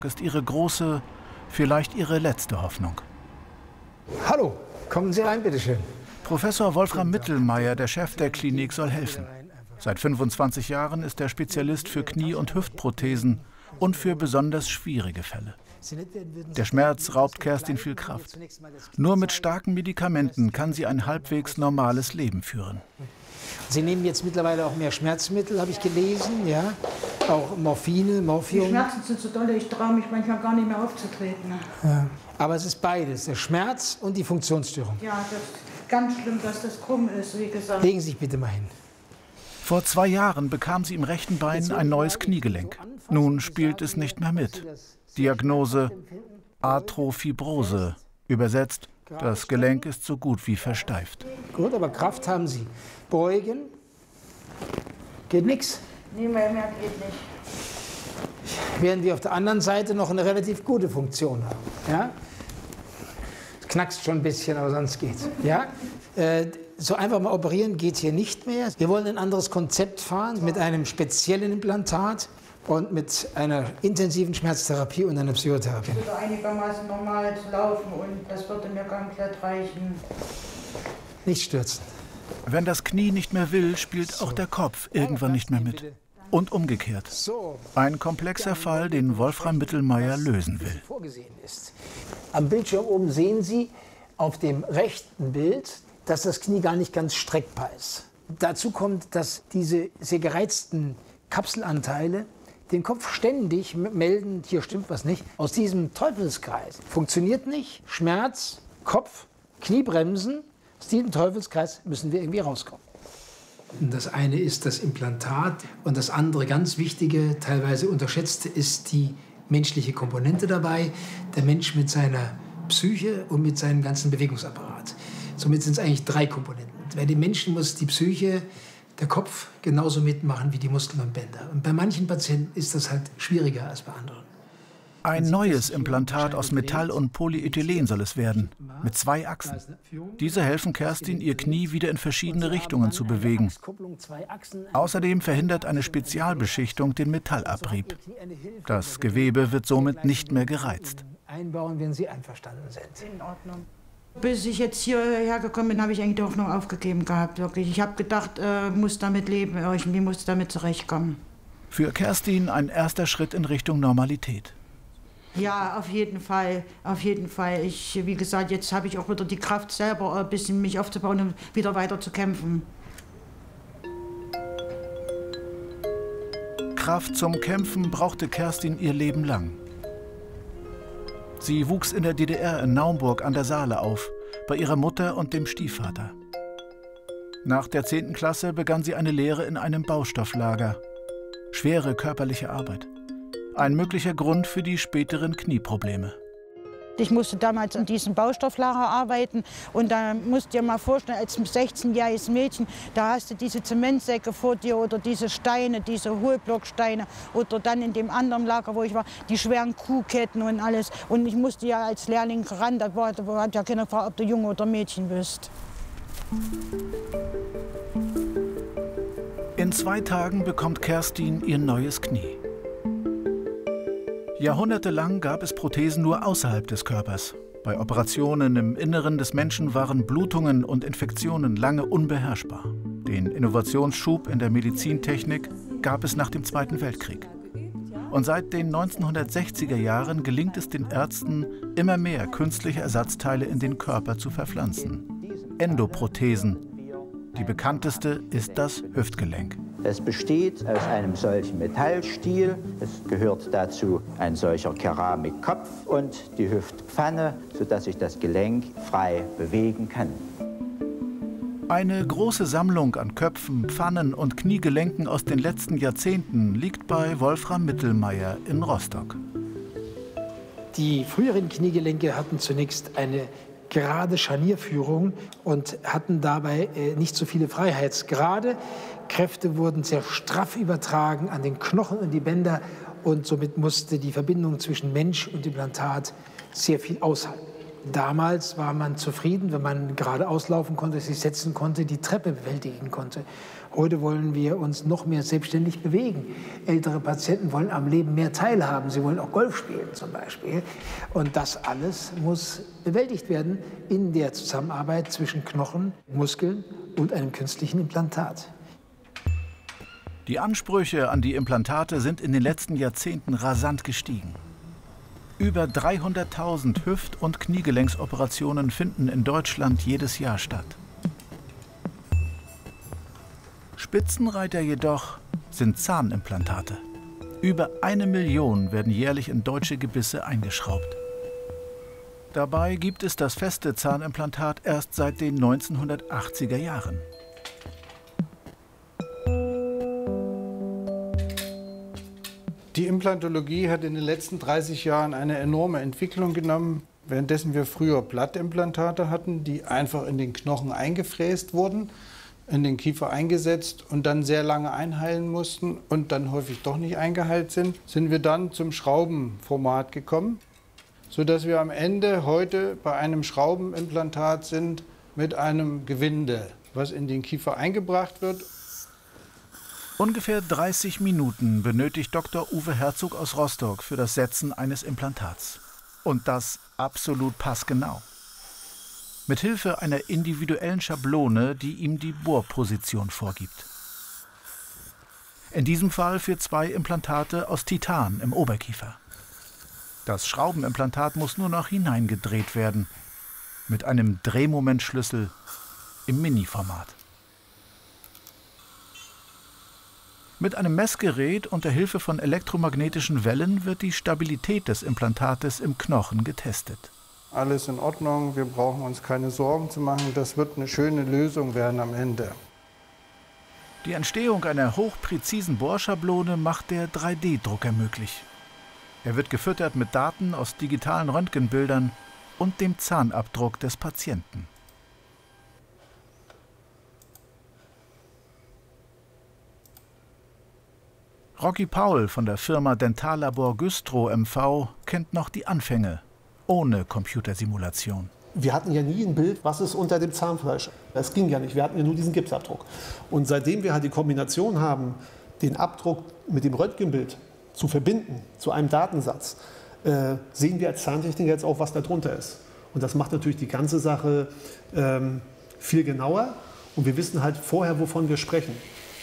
ist ihre große, vielleicht ihre letzte Hoffnung. Hallo, kommen Sie rein, bitteschön. Professor Wolfram Mittelmeier, der Chef der Klinik, soll helfen. Seit 25 Jahren ist er Spezialist für Knie- und Hüftprothesen und für besonders schwierige Fälle. Der Schmerz raubt Kerstin viel Kraft. Nur mit starken Medikamenten kann sie ein halbwegs normales Leben führen. Sie nehmen jetzt mittlerweile auch mehr Schmerzmittel, habe ich gelesen, ja? Auch Morphine, Morphium. Die Schmerzen sind so doll, ich traue mich manchmal gar nicht mehr aufzutreten. Ja. Aber es ist beides, der Schmerz und die Funktionsstörung. Ja, das ist ganz schlimm, dass das krumm ist, wie gesagt. Legen Sie sich bitte mal hin. Vor 2 Jahren bekam sie im rechten Bein ein neues Kniegelenk. Nun spielt es nicht mehr mit. Diagnose Arthrofibrose. Übersetzt, das Gelenk ist so gut wie versteift. Gut, aber Kraft haben Sie. Beugen. Geht nichts? Nee, mehr geht nicht. Während wir auf der anderen Seite noch eine relativ gute Funktion haben. Ja? Es knackst schon ein bisschen, aber sonst geht's. Ja? So einfach mal operieren geht hier nicht mehr. Wir wollen ein anderes Konzept fahren mit einem speziellen Implantat und mit einer intensiven Schmerztherapie und einer Psychotherapie. Ich würde einigermaßen normal laufen und das würde mir komplett reichen. Nicht stürzen. Wenn das Knie nicht mehr will, spielt auch der Kopf irgendwann nicht mehr mit. Und umgekehrt. Ein komplexer Fall, den Wolfram Mittelmeier lösen will. Am Bildschirm oben sehen Sie auf dem rechten Bild, dass das Knie gar nicht ganz streckbar ist. Dazu kommt, dass diese sehr gereizten Kapselanteile den Kopf ständig melden, hier stimmt was nicht. Aus diesem Teufelskreis funktioniert nicht. Schmerz, Kopf, Kniebremsen. Aus diesem Teufelskreis müssen wir irgendwie rauskommen. Das eine ist das Implantat und das andere, ganz wichtige, teilweise unterschätzte, ist die menschliche Komponente dabei. Der Mensch mit seiner Psyche und mit seinem ganzen Bewegungsapparat. Somit sind es eigentlich 3 Komponenten. Bei den Menschen muss die Psyche, der Kopf genauso mitmachen wie die Muskeln und Bänder. Und bei manchen Patienten ist das halt schwieriger als bei anderen. Ein neues Implantat aus Metall und Polyethylen soll es werden, mit 2 Achsen. Diese helfen Kerstin, ihr Knie wieder in verschiedene Richtungen zu bewegen. Außerdem verhindert eine Spezialbeschichtung den Metallabrieb. Das Gewebe wird somit nicht mehr gereizt. Einbauen, wenn Sie einverstanden sind. In Ordnung. Bis ich jetzt hierher gekommen bin, habe ich eigentlich die Hoffnung aufgegeben gehabt. Wirklich. Ich habe gedacht, muss damit leben, irgendwie muss damit zurechtkommen. Für Kerstin ein erster Schritt in Richtung Normalität. Ja, auf jeden Fall, auf jeden Fall. Wie gesagt, jetzt habe ich auch wieder die Kraft selber, ein bisschen mich aufzubauen und wieder weiter zu kämpfen. Kraft zum Kämpfen brauchte Kerstin ihr Leben lang. Sie wuchs in der DDR in Naumburg an der Saale auf, bei ihrer Mutter und dem Stiefvater. Nach der 10. Klasse begann sie eine Lehre in einem Baustofflager. Schwere körperliche Arbeit. Ein möglicher Grund für die späteren Knieprobleme. Ich musste damals in diesem Baustofflager arbeiten und da musst du dir mal vorstellen, als 16-jähriges Mädchen, da hast du diese Zementsäcke vor dir oder diese Steine, diese Hohlblocksteine oder dann in dem anderen Lager, wo ich war, die schweren Kuhketten und alles. Und ich musste ja als Lehrling ran, da hat ja keiner gefragt, ob du Junge oder Mädchen bist. In 2 Tagen bekommt Kerstin ihr neues Knie. Jahrhundertelang gab es Prothesen nur außerhalb des Körpers. Bei Operationen im Inneren des Menschen waren Blutungen und Infektionen lange unbeherrschbar. Den Innovationsschub in der Medizintechnik gab es nach dem Zweiten Weltkrieg. Und seit den 1960er Jahren gelingt es den Ärzten, immer mehr künstliche Ersatzteile in den Körper zu verpflanzen. Endoprothesen. Die bekannteste ist das Hüftgelenk. Es besteht aus einem solchen Metallstiel. Es gehört dazu ein solcher Keramikkopf und die Hüftpfanne, sodass sich das Gelenk frei bewegen kann. Eine große Sammlung an Köpfen, Pfannen und Kniegelenken aus den letzten Jahrzehnten liegt bei Wolfram Mittelmeier in Rostock. Die früheren Kniegelenke hatten zunächst eine gerade Scharnierführung und hatten dabei nicht so viele Freiheitsgrade. Kräfte wurden sehr straff übertragen an den Knochen und die Bänder und somit musste die Verbindung zwischen Mensch und Implantat sehr viel aushalten. Damals war man zufrieden, wenn man gerade auslaufen konnte, sich setzen konnte, die Treppe bewältigen konnte. Heute wollen wir uns noch mehr selbstständig bewegen. Ältere Patienten wollen am Leben mehr teilhaben. Sie wollen auch Golf spielen zum Beispiel. Und das alles muss bewältigt werden in der Zusammenarbeit zwischen Knochen, Muskeln und einem künstlichen Implantat. Die Ansprüche an die Implantate sind in den letzten Jahrzehnten rasant gestiegen. Über 300.000 Hüft- und Kniegelenksoperationen finden in Deutschland jedes Jahr statt. Spitzenreiter jedoch sind Zahnimplantate. Über 1 Million werden jährlich in deutsche Gebisse eingeschraubt. Dabei gibt es das feste Zahnimplantat erst seit den 1980er Jahren. Die Implantologie hat in den letzten 30 Jahren eine enorme Entwicklung genommen. Währenddessen wir früher Plattimplantate hatten, die einfach in den Knochen eingefräst wurden, in den Kiefer eingesetzt und dann sehr lange einheilen mussten und dann häufig doch nicht eingeheilt sind wir dann zum Schraubenformat gekommen, sodass wir am Ende heute bei einem Schraubenimplantat sind mit einem Gewinde, was in den Kiefer eingebracht wird. Ungefähr 30 Minuten benötigt Dr. Uwe Herzog aus Rostock für das Setzen eines Implantats. Und das absolut passgenau. Mithilfe einer individuellen Schablone, die ihm die Bohrposition vorgibt. In diesem Fall für 2 Implantate aus Titan im Oberkiefer. Das Schraubenimplantat muss nur noch hineingedreht werden, mit einem Drehmomentschlüssel im Mini-Format. Mit einem Messgerät unter Hilfe von elektromagnetischen Wellen wird die Stabilität des Implantates im Knochen getestet. Alles in Ordnung, wir brauchen uns keine Sorgen zu machen, das wird eine schöne Lösung werden am Ende. Die Entstehung einer hochpräzisen Bohrschablone macht der 3D-Drucker möglich. Er wird gefüttert mit Daten aus digitalen Röntgenbildern und dem Zahnabdruck des Patienten. Rocky Paul von der Firma Dentallabor Güstrow MV kennt noch die Anfänge, ohne Computersimulation. Wir hatten ja nie ein Bild, was ist unter dem Zahnfleisch. Das ging ja nicht, wir hatten ja nur diesen Gipsabdruck. Und seitdem wir halt die Kombination haben, den Abdruck mit dem Röntgenbild zu verbinden, zu einem Datensatz, sehen wir als Zahntechniker jetzt auch, was da drunter ist. Und das macht natürlich die ganze Sache viel genauer und wir wissen halt vorher, wovon wir sprechen.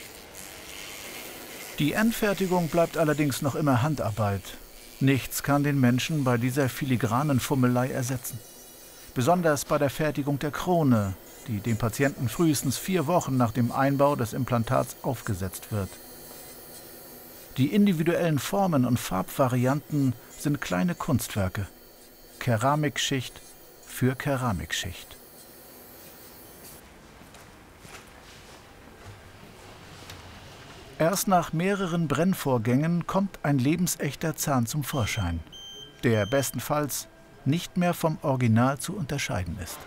Die Endfertigung bleibt allerdings noch immer Handarbeit. Nichts kann den Menschen bei dieser filigranen Fummelei ersetzen. Besonders bei der Fertigung der Krone, die dem Patienten frühestens 4 Wochen nach dem Einbau des Implantats aufgesetzt wird. Die individuellen Formen und Farbvarianten sind kleine Kunstwerke. Keramikschicht für Keramikschicht. Erst nach mehreren Brennvorgängen kommt ein lebensechter Zahn zum Vorschein, der bestenfalls nicht mehr vom Original zu unterscheiden ist.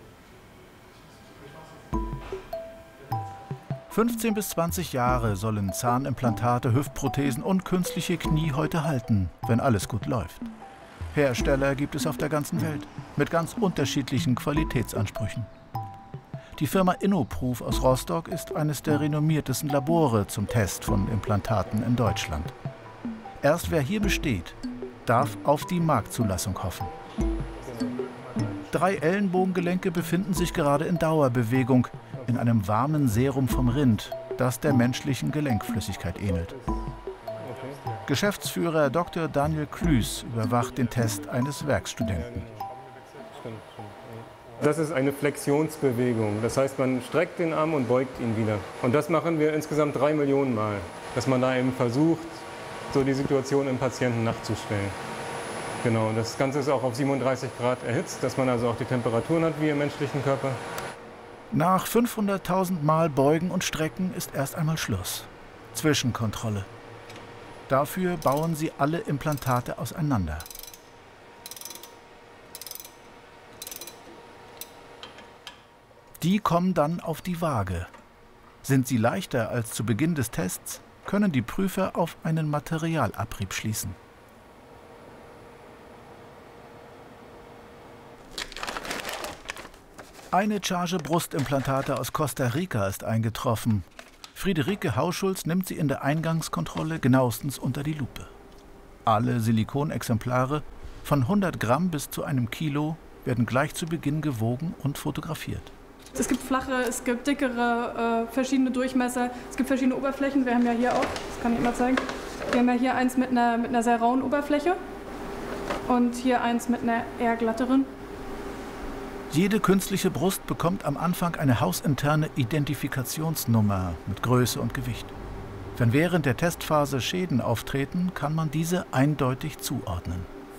15 bis 20 Jahre sollen Zahnimplantate, Hüftprothesen und künstliche Knie heute halten, wenn alles gut läuft. Hersteller gibt es auf der ganzen Welt mit ganz unterschiedlichen Qualitätsansprüchen. Die Firma Innoproof aus Rostock ist eines der renommiertesten Labore zum Test von Implantaten in Deutschland. Erst wer hier besteht, darf auf die Marktzulassung hoffen. 3 Ellenbogengelenke befinden sich gerade in Dauerbewegung in einem warmen Serum vom Rind, das der menschlichen Gelenkflüssigkeit ähnelt. Geschäftsführer Dr. Daniel Klüß überwacht den Test eines Werkstudenten. Das ist eine Flexionsbewegung. Das heißt, man streckt den Arm und beugt ihn wieder. Und das machen wir insgesamt 3 Millionen Mal. Dass man da eben versucht, so die Situation im Patienten nachzustellen. Genau, und das Ganze ist auch auf 37 Grad erhitzt, dass man also auch die Temperaturen hat wie im menschlichen Körper. Nach 500.000 Mal Beugen und Strecken ist erst einmal Schluss. Zwischenkontrolle. Dafür bauen sie alle Implantate auseinander. Die kommen dann auf die Waage. Sind sie leichter als zu Beginn des Tests, können die Prüfer auf einen Materialabrieb schließen. Eine Charge Brustimplantate aus Costa Rica ist eingetroffen. Friederike Hauschulz nimmt sie in der Eingangskontrolle genauestens unter die Lupe. Alle Silikonexemplare von 100 Gramm bis zu einem Kilo werden gleich zu Beginn gewogen und fotografiert. Es gibt flache, es gibt dickere, verschiedene Durchmesser, es gibt verschiedene Oberflächen. Wir haben ja hier auch, das kann ich mal zeigen, wir haben ja hier eins mit einer sehr rauen Oberfläche und hier eins mit einer eher glatteren. Jede künstliche Brust bekommt am Anfang eine hausinterne Identifikationsnummer mit Größe und Gewicht. Wenn während der Testphase Schäden auftreten, kann man diese eindeutig zuordnen.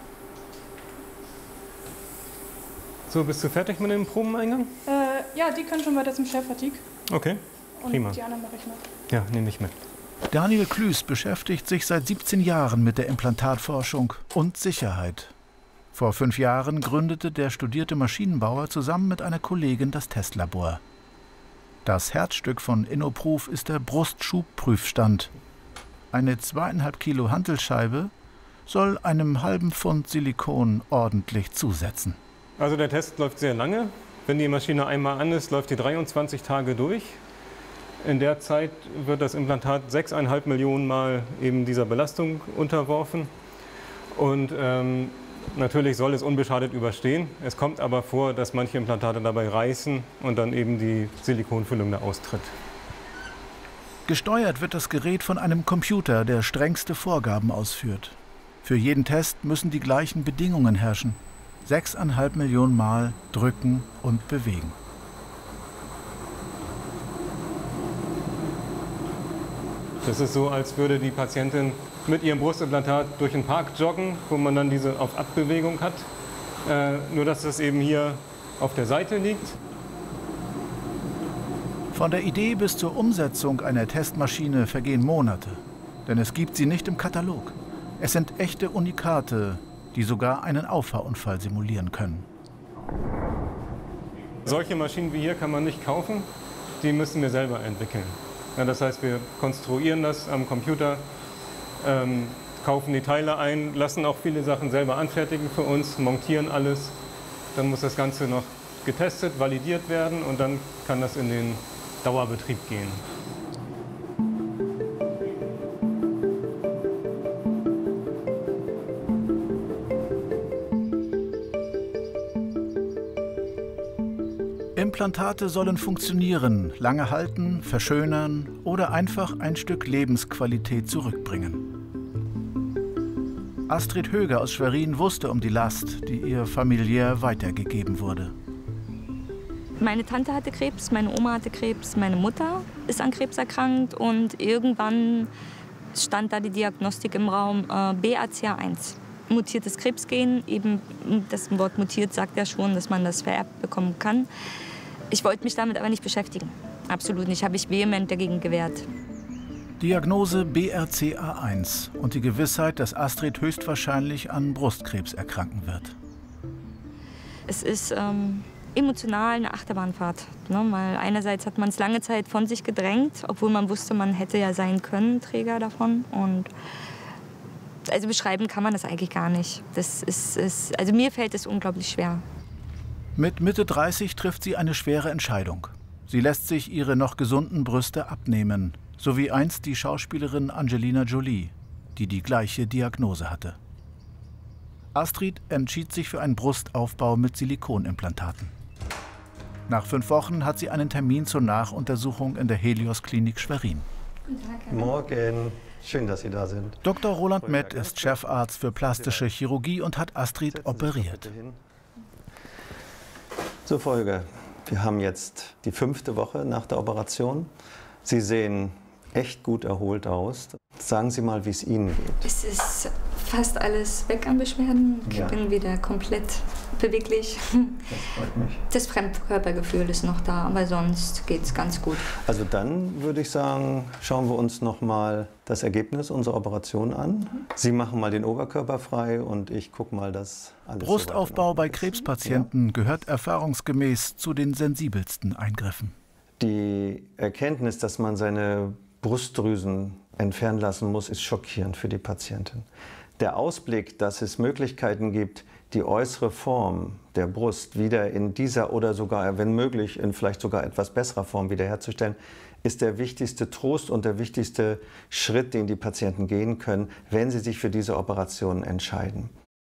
So, bist du fertig mit dem Probeneingang? Ja, die können schon weiter zum Chefvertieg. Okay, prima. Und die anderen mache ich noch. Ja, nehme ich mit. Daniel Klüß beschäftigt sich seit 17 Jahren mit der Implantatforschung und Sicherheit. Vor 5 Jahren gründete der studierte Maschinenbauer zusammen mit einer Kollegin das Testlabor. Das Herzstück von InnoProof ist der Brustschubprüfstand. Eine 2,5 Kilo Hantelscheibe soll einem halben Pfund Silikon ordentlich zusetzen. Also der Test läuft sehr lange. Wenn die Maschine einmal an ist, läuft die 23 Tage durch. In der Zeit wird das Implantat 6,5 Millionen Mal eben dieser Belastung unterworfen. Und natürlich soll es unbeschadet überstehen. Es kommt aber vor, dass manche Implantate dabei reißen und dann eben die Silikonfüllung da austritt. Gesteuert wird das Gerät von einem Computer, der strengste Vorgaben ausführt. Für jeden Test müssen die gleichen Bedingungen herrschen. 6,5 Millionen Mal drücken und bewegen. Das ist so, als würde die Patientin mit ihrem Brustimplantat durch den Park joggen, wo man dann diese Auf-Ab-Bewegung hat. Nur, dass das eben hier auf der Seite liegt. Von der Idee bis zur Umsetzung einer Testmaschine vergehen Monate. Denn es gibt sie nicht im Katalog. Es sind echte Unikate, die sogar einen Auffahrunfall simulieren können. Solche Maschinen wie hier kann man nicht kaufen. Die müssen wir selber entwickeln. Ja, das heißt, wir konstruieren das am Computer, kaufen die Teile ein, lassen auch viele Sachen selber anfertigen für uns, montieren alles. Dann muss das Ganze noch getestet, validiert werden und dann kann das in den Dauerbetrieb gehen. Implantate sollen funktionieren, lange halten, verschönern oder einfach ein Stück Lebensqualität zurückbringen. Astrid Höger aus Schwerin wusste um die Last, die ihr familiär weitergegeben wurde. Meine Tante hatte Krebs, meine Oma hatte Krebs, meine Mutter ist an Krebs erkrankt und irgendwann stand da die Diagnostik im Raum BRCA1. Mutiertes Krebsgen, eben das Wort mutiert sagt ja schon, dass man das vererbt bekommen kann. Ich wollte mich damit aber nicht beschäftigen. Absolut nicht, habe ich vehement dagegen gewehrt. Diagnose BRCA1 und die Gewissheit, dass Astrid höchstwahrscheinlich an Brustkrebs erkranken wird. Es ist emotional eine Achterbahnfahrt. Ne? Weil einerseits hat man es lange Zeit von sich gedrängt, obwohl man wusste, man hätte ja sein können, Träger davon. Und also beschreiben kann man das eigentlich gar nicht. Also mir fällt es unglaublich schwer. Mit Mitte 30 trifft sie eine schwere Entscheidung. Sie lässt sich ihre noch gesunden Brüste abnehmen, so wie einst die Schauspielerin Angelina Jolie, die die gleiche Diagnose hatte. Astrid entschied sich für einen Brustaufbau mit Silikonimplantaten. Nach 5 Wochen hat sie einen Termin zur Nachuntersuchung in der Helios Klinik Schwerin. Guten Tag. Morgen. Schön, dass Sie da sind. Dr. Roland Mett ist Chefarzt für plastische Chirurgie und hat Astrid operiert. So, Frau Höger, wir haben jetzt die 5. Woche nach der Operation. Sie sehen echt gut erholt aus. Sagen Sie mal, wie es Ihnen geht. Es ist fast alles weg an Beschwerden. Ich bin wieder komplett beweglich. Das freut mich. Das Fremdkörpergefühl ist noch da, aber sonst geht es ganz gut. Also dann würde ich sagen, schauen wir uns noch mal das Ergebnis unserer Operation an. Sie machen mal den Oberkörper frei und ich gucke mal, dass alles Brustaufbau bei Krebspatienten gehört erfahrungsgemäß zu den sensibelsten Eingriffen. Die Erkenntnis, dass man seine Brustdrüsen entfernen lassen muss, ist schockierend für die Patientin. der Ausblick, dass es Möglichkeiten gibt, die äußere Form der Brust wieder in dieser oder sogar, wenn möglich, in vielleicht sogar etwas besserer Form wiederherzustellen, ist der wichtigste Trost und der wichtigste Schritt, den die Patienten gehen können, wenn sie sich für diese Operation entscheiden.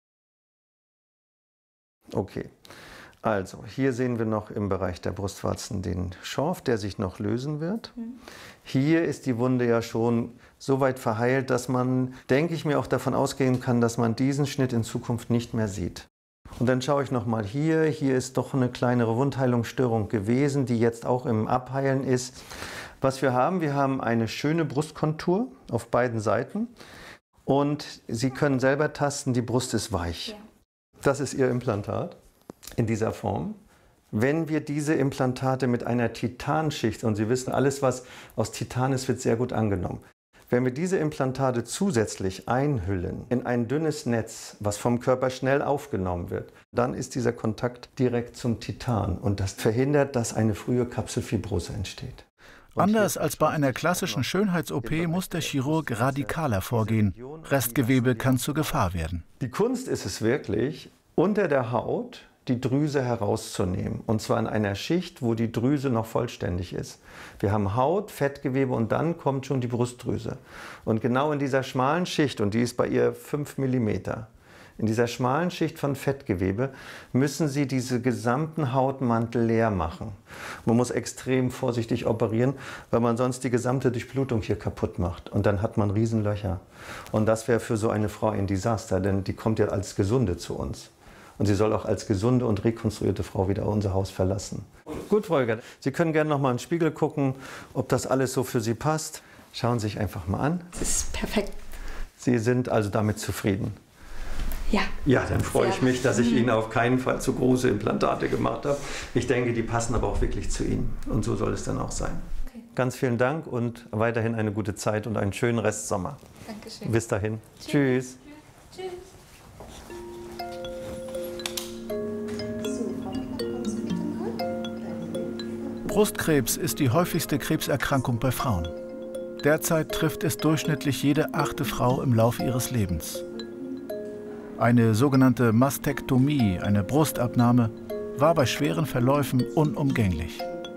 Okay, also hier sehen wir noch im Bereich der Brustwarzen den Schorf, der sich noch lösen wird. Hier ist die Wunde ja schon so weit verheilt, dass man, denke ich mir, auch davon ausgehen kann, dass man diesen Schnitt in Zukunft nicht mehr sieht. Und dann schaue ich noch mal hier. Hier ist doch eine kleinere Wundheilungsstörung gewesen, die jetzt auch im Abheilen ist. Was wir haben eine schöne Brustkontur auf beiden Seiten. Und Sie können selber tasten, die Brust ist weich. Ja. Das ist Ihr Implantat in dieser Form. Wenn wir diese Implantate mit einer Titanschicht, und Sie wissen, alles, was aus Titan ist, wird sehr gut angenommen. Wenn wir diese Implantate zusätzlich einhüllen in ein dünnes Netz, was vom Körper schnell aufgenommen wird, dann ist dieser Kontakt direkt zum Titan. Und das verhindert, dass eine frühe Kapselfibrose entsteht. Anders als bei einer klassischen Schönheits-OP muss der Chirurg radikaler vorgehen. Restgewebe kann zur Gefahr werden. Die Kunst ist es wirklich, unter der Haut die Drüse herauszunehmen. Und zwar in einer Schicht, wo die Drüse noch vollständig ist. Wir haben Haut, Fettgewebe und dann kommt schon die Brustdrüse. Und genau in dieser schmalen Schicht, und die ist bei ihr 5 mm, in dieser schmalen Schicht von Fettgewebe müssen Sie diese gesamten Hautmantel leer machen. Man muss extrem vorsichtig operieren, weil man sonst die gesamte Durchblutung hier kaputt macht. Und dann hat man Riesenlöcher. Und das wäre für so eine Frau ein Desaster, denn die kommt ja als Gesunde zu uns. Und sie soll auch als gesunde und rekonstruierte Frau wieder unser Haus verlassen. Gut, Frau Eugert, Sie können gerne noch mal in den Spiegel gucken, ob das alles so für Sie passt. Schauen Sie sich einfach mal an. Das ist perfekt. Sie sind also damit zufrieden? Ja. Ja, dann freue ich mich, dass ich Ihnen auf keinen Fall zu große Implantate gemacht habe. Ich denke, die passen aber auch wirklich zu Ihnen. Und so soll es dann auch sein. Okay. Ganz vielen Dank und weiterhin eine gute Zeit und einen schönen Restsommer. Dankeschön. Bis dahin. Tschüss. Tschüss. Brustkrebs ist die häufigste Krebserkrankung bei Frauen. Derzeit trifft es durchschnittlich jede 8. Frau im Laufe ihres Lebens. Eine sogenannte Mastektomie, eine Brustabnahme, war bei schweren Verläufen unumgänglich.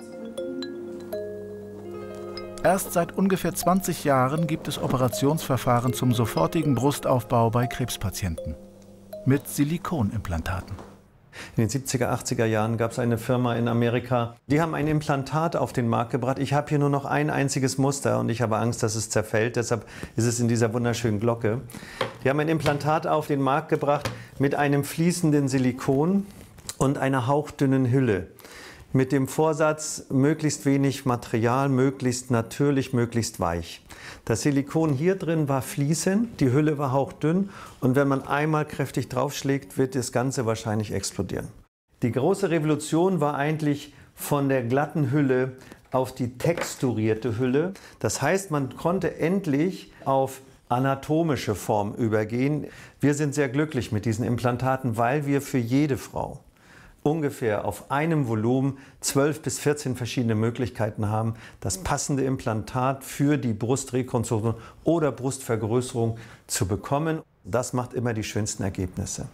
Erst seit ungefähr 20 Jahren gibt es Operationsverfahren zum sofortigen Brustaufbau bei Krebspatienten mit Silikonimplantaten. In den 70er, 80er Jahren gab es eine Firma in Amerika, die haben ein Implantat auf den Markt gebracht. Ich habe hier nur noch ein einziges Muster und ich habe Angst, dass es zerfällt. Deshalb ist es in dieser wunderschönen Glocke. Die haben ein Implantat auf den Markt gebracht mit einem fließenden Silikon und einer hauchdünnen Hülle. Mit dem Vorsatz, möglichst wenig Material, möglichst natürlich, möglichst weich. Das Silikon hier drin war fließend, die Hülle war hauchdünn und wenn man einmal kräftig draufschlägt, wird das Ganze wahrscheinlich explodieren. Die große Revolution war eigentlich von der glatten Hülle auf die texturierte Hülle. Das heißt, man konnte endlich auf anatomische Form übergehen. Wir sind sehr glücklich mit diesen Implantaten, weil wir für jede Frau ungefähr auf einem Volumen 12 bis 14 verschiedene Möglichkeiten haben, das passende Implantat für die Brustrekonstruktion oder Brustvergrößerung zu bekommen. Das macht immer die schönsten Ergebnisse.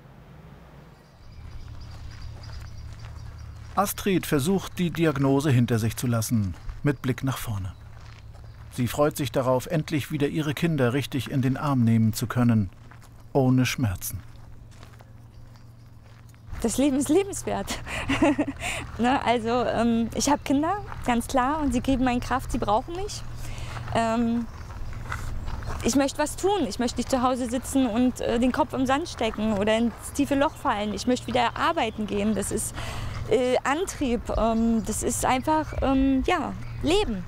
Astrid versucht, die Diagnose hinter sich zu lassen, mit Blick nach vorne. Sie freut sich darauf, endlich wieder ihre Kinder richtig in den Arm nehmen zu können, ohne Schmerzen. Das Leben ist lebenswert. Ne, also ich habe Kinder, ganz klar, und sie geben mir Kraft, sie brauchen mich. Ich möchte was tun. Ich möchte nicht zu Hause sitzen und den Kopf im Sand stecken oder ins tiefe Loch fallen. Ich möchte wieder arbeiten gehen. Das ist Antrieb. Das ist einfach ja, Leben.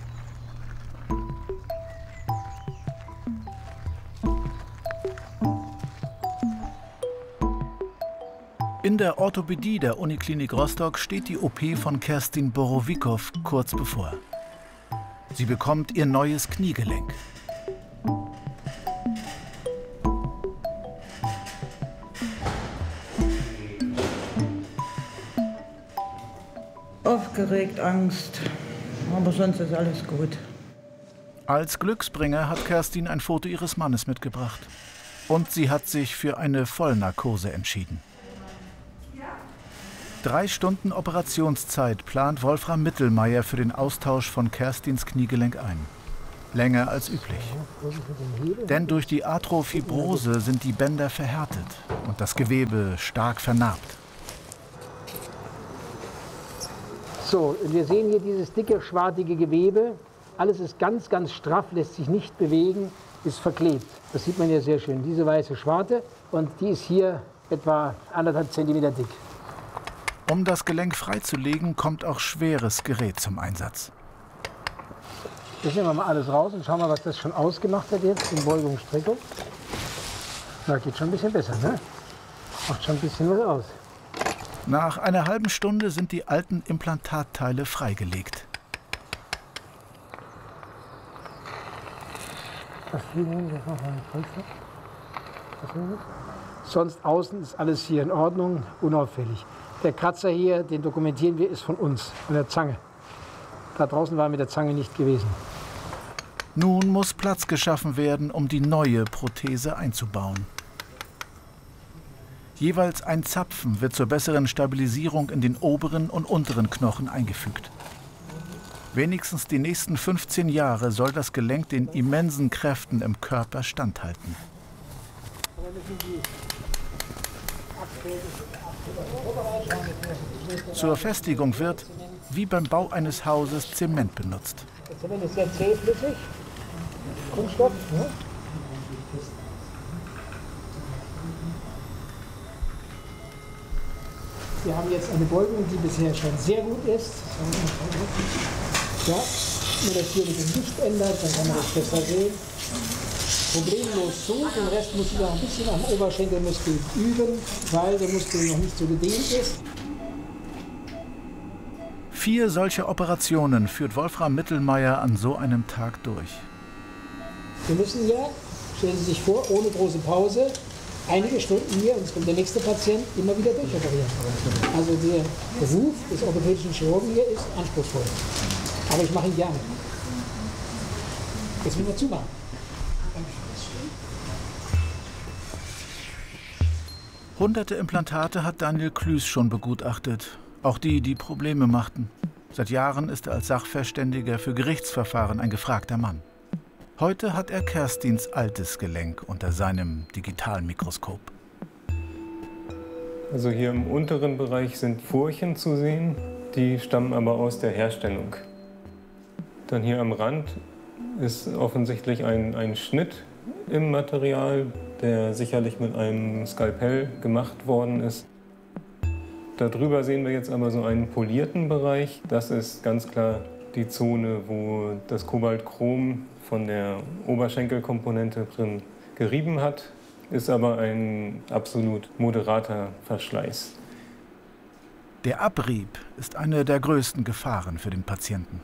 In der Orthopädie der Uniklinik Rostock steht die OP von Kerstin Borowikow kurz bevor. Sie bekommt ihr neues Kniegelenk. Aufgeregt, Angst, aber sonst ist alles gut. Als Glücksbringer hat Kerstin ein Foto ihres Mannes mitgebracht. Und sie hat sich für eine Vollnarkose entschieden. 3 Stunden Operationszeit plant Wolfram Mittelmeier für den Austausch von Kerstins Kniegelenk ein. Länger als üblich. Denn durch die Arthrofibrose sind die Bänder verhärtet und das Gewebe stark vernarbt. So, wir sehen hier dieses dicke, schwartige Gewebe. Alles ist ganz, ganz straff, lässt sich nicht bewegen, ist verklebt. Das sieht man hier sehr schön. Diese weiße Schwarte und die ist hier etwa 1,5 Zentimeter dick. Um das Gelenk freizulegen, kommt auch schweres Gerät zum Einsatz. Jetzt nehmen wir mal alles raus und schauen mal, was das schon ausgemacht hat jetzt in Beugung, Streckung. Na, geht schon ein bisschen besser, ne? Macht schon ein bisschen was aus. Nach einer halben Stunde sind die alten Implantatteile freigelegt. Sonst außen ist alles hier in Ordnung, unauffällig. Der Kratzer hier, den dokumentieren wir, ist von uns, von der Zange. Da draußen war mit der Zange nicht gewesen. Nun muss Platz geschaffen werden, um die neue Prothese einzubauen. Jeweils ein Zapfen wird zur besseren Stabilisierung in den oberen und unteren Knochen eingefügt. Wenigstens die nächsten 15 Jahre soll das Gelenk den immensen Kräften im Körper standhalten. Zur Festigung wird, wie beim Bau eines Hauses, Zement benutzt. Das Zement ist sehr zähflüssig, Kunststoff. Ne? Wir haben jetzt eine Beugung, die bisher schon sehr gut ist. Ja, nur das hier mit dem Licht ändert, dann kann man das besser sehen. Problemlos zu, den Rest muss ich noch ein bisschen am Oberschenkelmuskel üben, weil der Muskel noch nicht so gedehnt ist. 4 solche Operationen führt Wolfram Mittelmeier an so einem Tag durch. Wir müssen ja, stellen Sie sich vor, ohne große Pause, einige Stunden hier, und es kommt der nächste Patient, immer wieder durchoperieren. Also der Beruf des orthopädischen Chirurgen hier ist anspruchsvoll. Aber ich mache ihn gerne. Jetzt müssen wir zumachen. Hunderte Implantate hat Daniel Klüß schon begutachtet. Auch die, die Probleme machten. Seit Jahren ist er als Sachverständiger für Gerichtsverfahren ein gefragter Mann. Heute hat er Kerstins altes Gelenk unter seinem Digitalmikroskop. Also hier im unteren Bereich sind Furchen zu sehen, die stammen aber aus der Herstellung. Dann hier am Rand ist offensichtlich ein Schnitt im Material, der sicherlich mit einem Skalpell gemacht worden ist. Darüber sehen wir jetzt aber so einen polierten Bereich. Das ist ganz klar die Zone, wo das Kobaltchrom von der Oberschenkelkomponente drin gerieben hat, ist aber ein absolut moderater Verschleiß. Der Abrieb ist eine der größten Gefahren für den Patienten.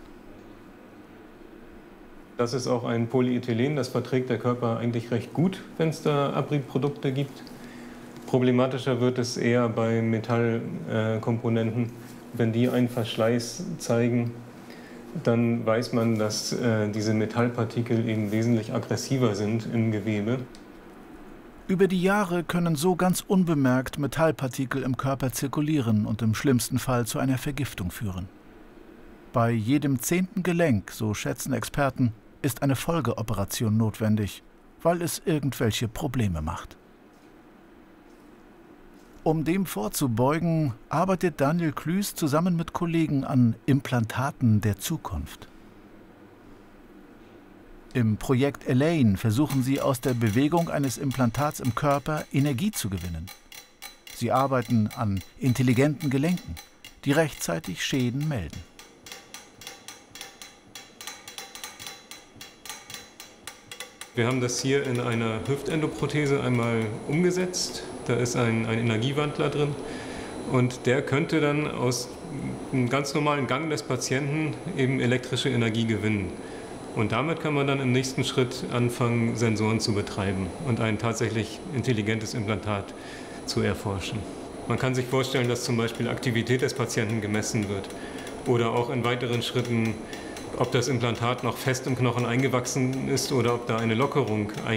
Das ist auch ein Polyethylen, das verträgt der Körper eigentlich recht gut, wenn es da Abriebprodukte gibt. Problematischer wird es eher bei Metallkomponenten. Wenn die einen Verschleiß zeigen, dann weiß man, dass diese Metallpartikel eben wesentlich aggressiver sind im Gewebe. Über die Jahre können so ganz unbemerkt Metallpartikel im Körper zirkulieren und im schlimmsten Fall zu einer Vergiftung führen. Bei jedem 10. Gelenk, so schätzen Experten, ist eine Folgeoperation notwendig, weil es irgendwelche Probleme macht. Um dem vorzubeugen, arbeitet Daniel Klüß zusammen mit Kollegen an Implantaten der Zukunft. Im Projekt Elaine versuchen sie aus der Bewegung eines Implantats im Körper Energie zu gewinnen. Sie arbeiten an intelligenten Gelenken, die rechtzeitig Schäden melden. Wir haben das hier in einer Hüftendoprothese einmal umgesetzt. Da ist ein Energiewandler drin und der könnte dann aus einem ganz normalen Gang des Patienten eben elektrische Energie gewinnen. Und damit kann man dann im nächsten Schritt anfangen, Sensoren zu betreiben und ein tatsächlich intelligentes Implantat zu erforschen. Man kann sich vorstellen, dass zum Beispiel Aktivität des Patienten gemessen wird oder auch in weiteren Schritten, ob das Implantat noch fest im Knochen eingewachsen ist oder ob da eine Lockerung